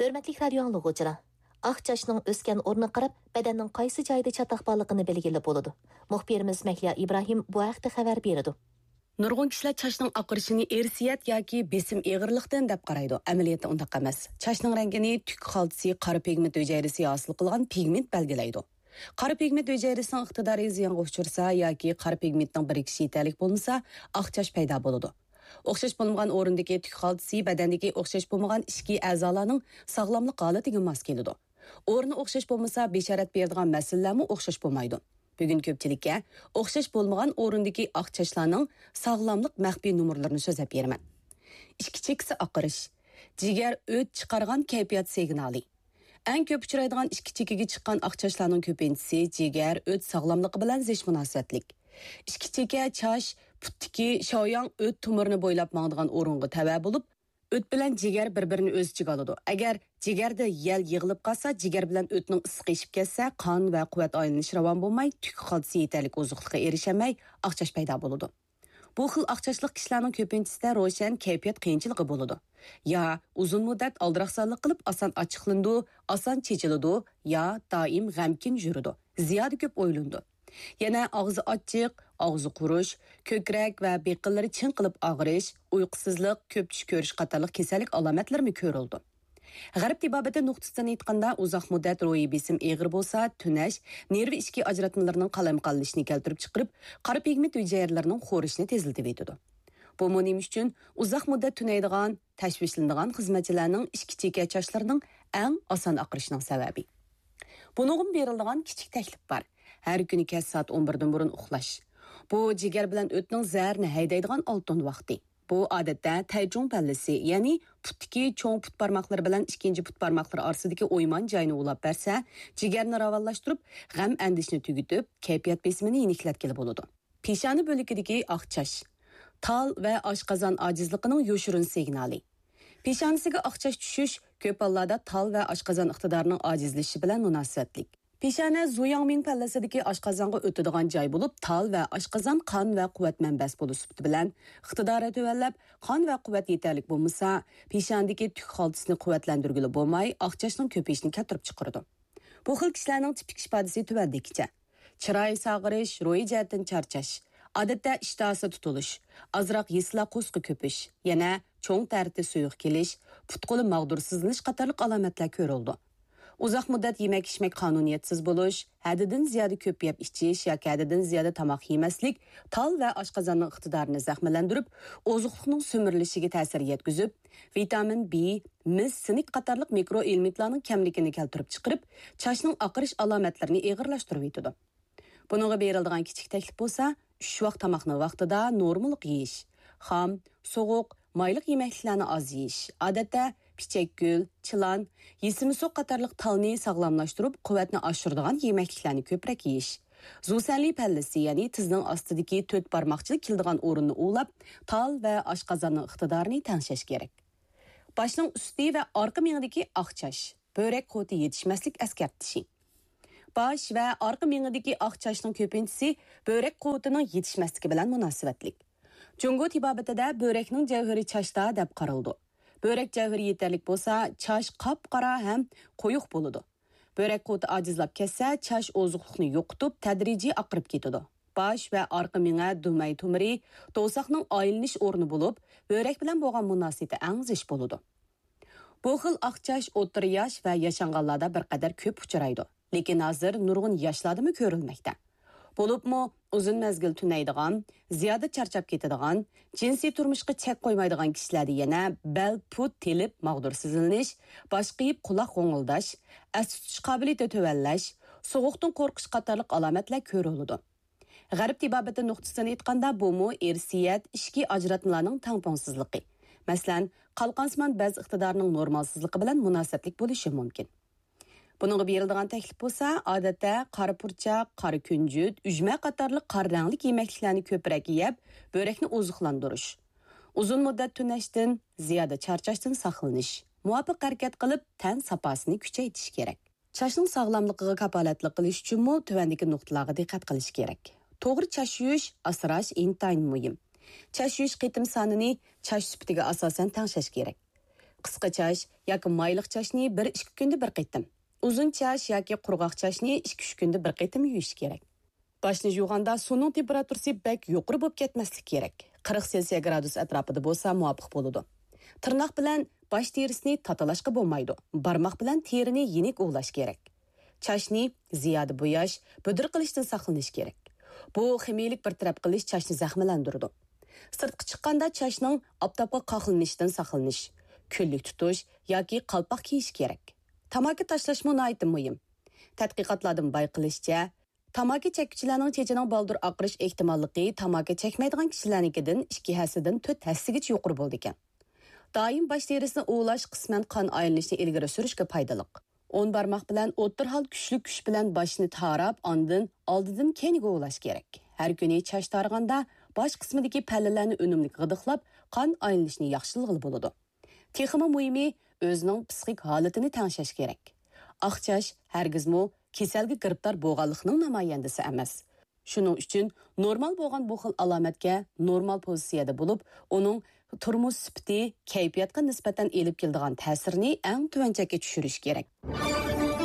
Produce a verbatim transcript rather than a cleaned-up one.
Hörmətli radio anlıqçılar, aq çaşның öskan o'rni qarab, badanning qaysi joyida chataq borligini bilgili bo'ladi. Muxbirimiz Mahliya İbrahim bu haqda xabar berdi. Nurg'un kishilar chashning oqirishini ersiyat yoki besim eg'irlikdan deb qaraydi. Amaliyotda undaq emas. Chashning rangini tuk xaltisi qora pigment hujayrasi hosil qilgan pigment belgilaydi. Qora pigment hujayrasining iqtidori ziyonga uchrasa yoki qora pigmentning birikishi yetarli bo'lmasa, oq chash paydo bo'ladi. O'xshash bo'lmagan o'rindagi tuk xaltisi badandagi o'xshash bo'lmagan ichki a'zolarning sog'lomlik holatiga mos keladi. O'rni o'xshash bo'lmasa, bisharat beradigan masalalarmi o'xshash bo'lmaydi. Bugun ko'pchilikka o'xshash bo'lmagan o'rindagi oq chashlarning sog'lomlik maxfiy nomerlarini so'zlab beraman. Ichki cheksi oqirish, jigar o't chiqargan kayfiyat signali. Eng ko'p uchraydigan ichki chekiga chiqqan oq chashlarning ko'pinchisi jigar o't sog'lomligi bilan zish munosabatlik. Ichki cheka chash putdagi shoyang o't tumirini bo'ylab mangdigan o'ringa tava bo'lib, o't bilan jigar bir-birini o'z ichiga oladi. Agar jigarda yel yig'ilib qolsa, jigar bilan o'tning issiqi ishib ketsa, qon va quvvat aylanishi ravon bo'lmay, tuk xaltisi yetarli oziqlikqa erishamay, oqchash paydo bo'ladi. Bu xil oqchashlik kishilarning ko'pinchisida ro'shan kayfiyat qiyinchiligi bo'ladi. Ya uzun muddat aldiraqsonlik qilib oson ochiqlandi, oson chechiladi, ya doim g'amkin yuradi. Ziyoda ko'p o'ylandi. Yana og'zi ochiq, og'zi qurish, ko'krak va beqillari chinqilib og'rish, uyqusizlik, ko'p tush ko'rish qatorliq kasallik alomatlarimi ko'rildi. G'arb tibobati nuqtasidan aytganda uzoq muddat ro'yi besim eg'ir bo'lsa, tunash, nerv ichki ajratmalarining qalamqallashini keltirib chiqarib, qora pigment hujayralarining xo'rishini tezlatib etadi. Bu nima uchun uzoq muddat tunaydigan, tashvishlanadigan xizmatchilarning ichki cheka chashlarining eng oson oqirishining sababi. Buningga beriladigan kichik taklif bor. Har kuni kech soat o'n birdan burun uxlash. Bu jigar bilan o'tning zarini haydaydigan oltin vaqti. Bu odatda tayjung pallasi, ya'ni putdagi cho'ng put barmoqlari bilan ikkinchi put barmoqlari orasidagi o'yman joyini ulab bersa, jigarni ravonlashtirib, g'am andishni tugitib, kayfiyat besimini yeniklatgili bo'ladi. Peshona bo'ligidagi oq chash, tal va oshqozon ojizligining yoshirin signali. Peshonasiga oq chash tushish ko'p hollarda tal va oshqozon iqtidorining ojizlashishi bilan munosabatlik. Peshona Zuyangming pallasidagi oshqozonga o'tadigan joy bo'lib, tal va oshqozon qon va quvvat manbasi bo'lish bilan iqtidori tuvallab, qon va quvvat yetarli bo'lmasa, peshondagi tuk xaltisini quvvatlantirgili bo'lmay, oqchashning ko'payishini keltirib chiqaradi. Bu xil kishilarning tipik ifodasi tuvandikicha: chiroy sog'irish, ro'yi jihatdan charchash, odatda ishtohasi tutilish, ozroq yisla qo'sqi ko'pish, yana cho'ng tarti suyuq kelish, put-qo'li mag'dursizlanish qatorliq alomatlar ko'rildi. Uzoq muddat yemak-ichmak qonuniyatsiz bo'lish, haddidan ziyoda ko'p yeb ichish yoki haddidan ziyoda tomoq yemaslik tal va oshqozonning iqtidorini zaxmlantirib, oziqlikning so'mirilishiga ta'sir yetkazib, vitamin B, mis, sinik qatorliq mikroelementlarning kamligini keltirib chiqarib, chashning oqirish alomatlarini og'irlashtirib yetadi. Buningga beriladigan kichik taklif bo'lsa, uch vaqt tomoqni vaqtida normallik yeyish, xom, sovuq, mayliq yemeklarni oz yeyish, odatda pichakgul, chilan, yesimisoq qatorliq talni sog'lomlashtirib, quvvatni oshiradigan yemeklarni ko'proq yeyish. Zusanli pallasi, ya'ni tizning ostidagi to'rt barmoqchilik keladigan o'rinni ulab, tal va oshqozonning iqtidorini tengshash kerak. Boshning usti va orqa miyadagi oq chash, böbrek quvvati yetishmaslik eskartishi. Bosh va orqa miyadagi oq chashning ko'pinchisi böbrek quvvatining yetishmasligi bilan munosabatlik. Jungo tibobatida böbrekning javhari chashda deb qaraldi. Börek javhari yetarli bo'lsa, chash qop-qora ham qo'yiq bo'ladi. Börek quvvati ojizlab ketsa, chash oziqlikni yo'qotib, tadrijiy oqirib ketadi. Bosh va orqa miya dumay tumiri to'saqning aylanish o'rni bo'lib, börek bilan bo'lgan munosabati eng zish bo'ladi. Bu xil oqchash o'rta yosh va yashanganlarda bir qadar ko'p uchraydi, lekin hozir nurg'un yoshlardami ko'rilmoqda. Bo'libmi uzun mezgil tunaydigan, ziyoda charchab ketadigan, jinsiy turmushga chek qo'ymaydigan kishilarda yana bel put telib mag'dursizlanish, bosh qiyib quloq g'o'ngildash, as tutish qobiliyati tuvallash, sovuqdan qo'rqish qatorliq alomatlar ko'riladi. G'arb tibobati nuqtasidan aytganda bu mu irsiyat, ichki ajratmalarning tangpongsizligi. Masalan, qalqonsimon baz iqtidorining normalsizligi bilan munosabatlik bo'lishi mumkin. Buningga beriladigan taklif bo'lsa, odatda qora purchaq, qora kunjut, ujma qatorliq qora rangli yemeklarni ko'proq yeb, börekni oziqlantirish. Uzun muddat tunashdan, ziyoda charchashdan saqlanish, muvofiq harakat qilib, tan safosini kuchaytirish kerak. Chashning sog'lomligiga kapolatlik qilish uchun mu tuvandagi nuqtalarga diqqat qilish kerak. To'g'ri chash yuvish, asrash intayin muhim. Chash yuvish qitim sonini chash sufatiga asosan tengshash kerak. Qisqa chash yoki mayliq chashni bir ikki kunda bir qitim. Uzun chash yoki qurg'oq chashni ikki uch kunda bir qitim yuvish kerak. Boshni yuvganda suvning temperaturasi bak yuqori bo'lib ketmasligi kerak. qirq selsiya gradus atrofida bo'lsa muvofiq bo'ladi. Tirnoq bilan bosh terisini tatalashga bo'lmaydi. Barmoq bilan terini yenik ovlash kerak. Chashni ziyoda bo'yash, budir qilishdan saqlanish kerak. Bu ximiyalik bir taraf qilish chashni zaxmlantiradi. Sirtqa chiqqanda chashning oftobga qoqilishidan saqlanish, kunlik tutish yoki qalpoq kiyish kerak. Tamaki tashlash nihoyat muhim. Tadqiqotlardan bayqilishicha, tamaki chekuvchilarning chechining baldur oqirish ehtimolligi tamaki chekmaydigan kishilarnikidan ikki hasidan to'rt hasigacha yuqori bo'ldi ekan. Doim bosh terisini ovlash qisman qon aylanishini ilgari surishga foydali. o'n barmoq bilan o'ttir hal kuchli kuch bilan boshni tarab, ondan oldidan keyinga ovlash kerak. Har kuni chash targanda bosh qismidagi pallalarni unumli g'idiqlab, qon aylanishini yaxshilig'i bo'ladi. Texmi muhimi o'zining psixik holatini tangshash kerak. Oqchash hargizmo kasalga giribtor bo'lganlikning namoyandasi emas. Shuning uchun normal bo'lgan bu xil alomatga normal pozitsiyada bo'lib, uning turmush sifati, kayfiyatga nisbatan elib keladigan ta'sirini eng tuvanchakka tushirish kerak.